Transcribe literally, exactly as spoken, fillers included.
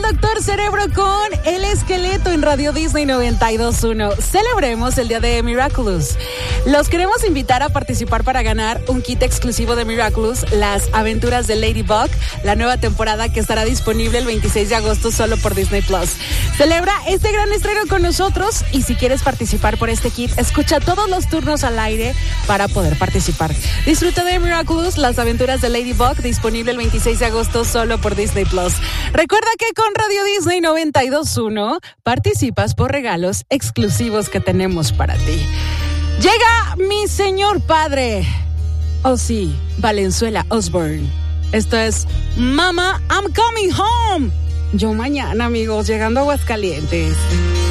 Doctor Cerebro con El Esqueleto en Radio Disney noventa y dos punto uno. Celebremos el día de Miraculous. Los queremos invitar a participar para ganar un kit exclusivo de Miraculous, Las Aventuras de Ladybug, la nueva temporada que estará disponible el veintiséis de agosto solo por Disney Plus. Celebra este gran estreno con nosotros y si quieres participar por este kit, escucha todos los turnos al aire para poder participar. Disfruta de Miraculous, Las Aventuras de Ladybug, disponible el veintiséis de agosto solo por Disney Plus. Recuerda que con Radio Disney noventa y dos punto uno participas por regalos exclusivos que tenemos para ti. Llega mi señor padre. Oh sí, Valenzuela Osborne. Esto es Mama, I'm Coming Home. Yo mañana, amigos, llegando a Aguascalientes.